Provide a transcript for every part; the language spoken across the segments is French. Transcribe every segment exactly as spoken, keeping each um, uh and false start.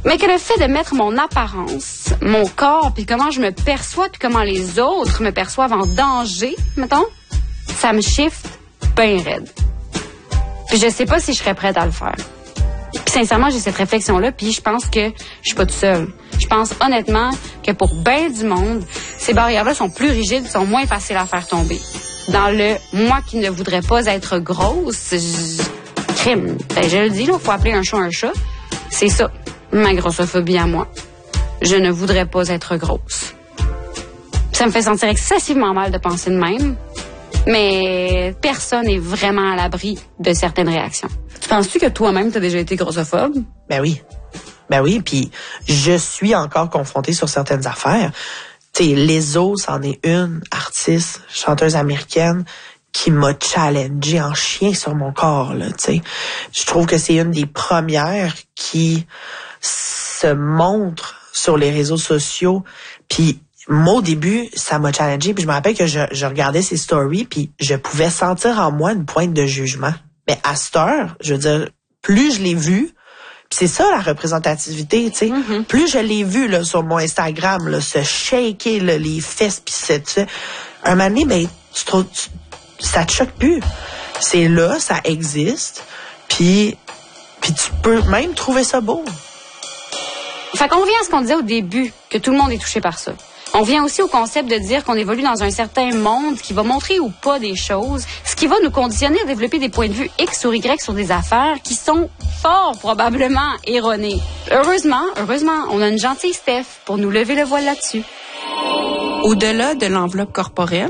Mais que le fait de mettre mon apparence, mon corps, puis comment je me perçois, puis comment les autres me perçoivent en danger, mettons, ça me shift bien raide. Puis je sais pas si je serais prête à le faire. Puis sincèrement, j'ai cette réflexion-là, puis je pense que je suis pas toute seule. Je pense honnêtement que pour bien du monde, ces barrières-là sont plus rigides, sont moins faciles à faire tomber. Dans le « moi qui ne voudrais pas être grosse », crime. Ben, je le dis, il faut appeler un chat un chat. C'est ça, ma grossophobie à moi. Je ne voudrais pas être grosse. Ça me fait sentir excessivement mal de penser de même, mais personne n'est vraiment à l'abri de certaines réactions. Tu penses-tu que toi-même, tu as déjà été grossophobe? Ben oui. Ben oui, puis je suis encore confrontée sur certaines affaires. Tu sais, Lizzo, c'en est une artiste, chanteuse américaine, qui m'a challengée en chien sur mon corps, là, tu sais. Je trouve que c'est une des premières qui se montre sur les réseaux sociaux, puis moi, au début, ça m'a challengée, puis je me rappelle que je, je regardais ses stories, puis je pouvais sentir en moi une pointe de jugement. Mais à cette heure, je veux dire, plus je l'ai vu, pis c'est ça la représentativité, tu sais. Mm-hmm. Plus je l'ai vu là sur mon Instagram, là, se shaker là, les fesses, puis c'est, tu sais, un moment donné, ben, tu trouves, tu, ça te choque plus. C'est là, ça existe, puis puis tu peux même trouver ça beau. Fait qu'on revient à ce qu'on disait au début, que tout le monde est touché par ça. On vient aussi au concept de dire qu'on évolue dans un certain monde qui va montrer ou pas des choses, ce qui va nous conditionner à développer des points de vue X ou Y sur des affaires qui sont fort probablement erronés. Heureusement, heureusement, on a une gentille Steph pour nous lever le voile là-dessus. Au-delà de l'enveloppe corporelle,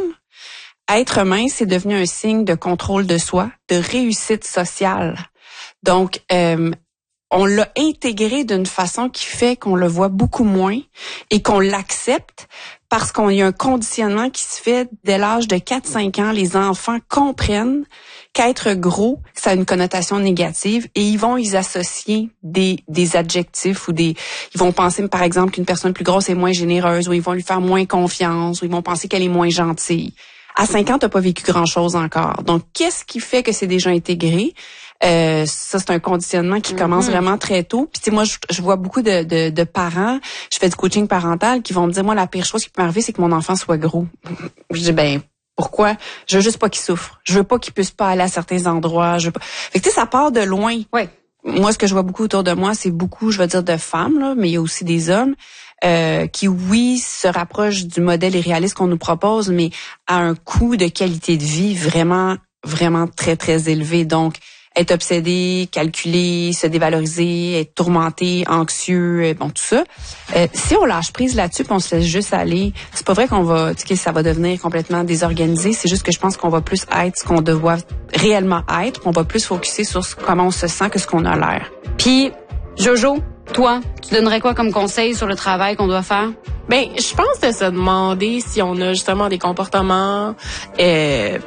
être mince est devenu un signe de contrôle de soi, de réussite sociale. Donc, euh, on l'a intégré d'une façon qui fait qu'on le voit beaucoup moins et qu'on l'accepte parce qu'on y a un conditionnement qui se fait dès l'âge de quatre cinq ans. Les enfants comprennent qu'être gros, ça a une connotation négative et ils vont y associer des, des adjectifs ou des, ils vont penser par exemple qu'une personne plus grosse est moins généreuse ou ils vont lui faire moins confiance ou ils vont penser qu'elle est moins gentille. À cinq ans, t'as pas vécu grand-chose encore. Donc, qu'est-ce qui fait que c'est déjà intégré? Euh, ça, c'est un conditionnement qui commence mm-hmm. vraiment très tôt. Puis, tu sais, moi, je, je vois beaucoup de, de, de parents, je fais du coaching parental, qui vont me dire, moi, la pire chose qui peut m'arriver, c'est que mon enfant soit gros. Je dis, ben, pourquoi? Je veux juste pas qu'il souffre. Je veux pas qu'il puisse pas aller à certains endroits. Je veux pas... Fait que, tu sais, ça part de loin. Oui. Moi, ce que je vois beaucoup autour de moi, c'est beaucoup, je veux dire, de femmes, là, mais il y a aussi des hommes. Euh, qui, oui, se rapproche du modèle irréaliste qu'on nous propose, mais à un coût de qualité de vie vraiment, vraiment très, très élevé. Donc, être obsédé, calculé, se dévaloriser, être tourmenté, anxieux, bon, tout ça. Euh, si on lâche prise là-dessus puis on se laisse juste aller, c'est pas vrai qu'on va, tu sais, ça va devenir complètement désorganisé. C'est juste que je pense qu'on va plus être ce qu'on doit réellement être. On va plus focuser sur comment on se sent que ce qu'on a l'air. Puis, Jojo, toi, tu donnerais quoi comme conseil sur le travail qu'on doit faire? Ben, je pense de se demander si on a justement des comportements euh,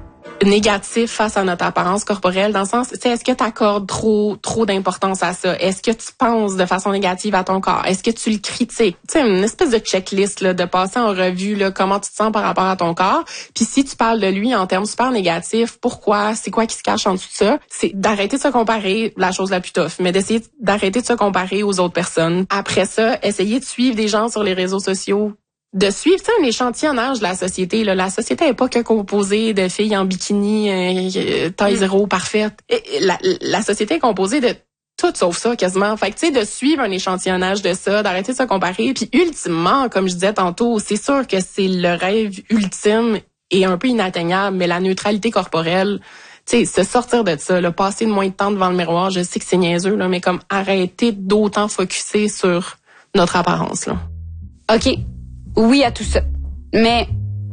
négatifs face à notre apparence corporelle, dans le sens, c'est est-ce que tu accordes trop trop d'importance à ça? Est-ce que tu penses de façon négative à ton corps? Est-ce que tu le critiques? Tu sais, une espèce de checklist là, de passer en revue là, comment tu te sens par rapport à ton corps. Puis si tu parles de lui en termes super négatifs, pourquoi? C'est quoi qui se cache en dessous de ça? C'est d'arrêter de se comparer, la chose la plus tough, mais d'essayer d'arrêter de se comparer aux autres personnes. Après ça, essayer de suivre des gens sur les réseaux sociaux, de suivre ça, un échantillonnage de la société. Là. La société n'est pas que composée de filles en bikini, euh, taille zéro, parfaite. Et la, la société est composée de tout sauf ça, quasiment. Fait que, tu sais, de suivre un échantillonnage de ça, d'arrêter de se comparer. Puis, ultimement, comme je disais tantôt, c'est sûr que c'est le rêve ultime et un peu inatteignable, mais la neutralité corporelle, tu sais, se sortir de ça, là, passer moins de temps devant le miroir, je sais que c'est niaiseux, là, mais comme arrêter d'autant focusser sur notre apparence, là. OK. Oui à tout ça. Mais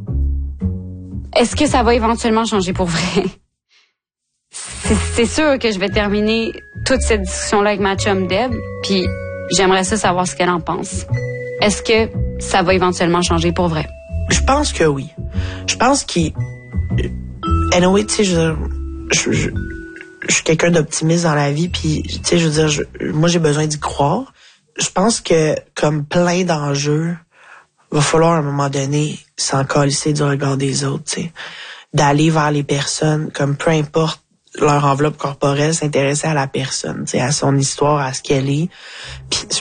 est-ce que ça va éventuellement changer pour vrai? C'est, c'est sûr que je vais terminer toute cette discussion-là avec ma chum Deb, puis j'aimerais ça savoir ce qu'elle en pense. Est-ce que ça va éventuellement changer pour vrai? Je pense que oui. Je pense qu'il... Anyway, tu sais, je, je, je, je suis quelqu'un d'optimiste dans la vie, puis, tu sais, je veux dire, je, moi, j'ai besoin d'y croire. Je pense que, comme plein d'enjeux, va falloir à un moment donné s'en calisser du regard des autres, tu sais, d'aller vers les personnes, comme peu importe leur enveloppe corporelle, s'intéresser à la personne, tu sais, à son histoire, à ce qu'elle est. Puis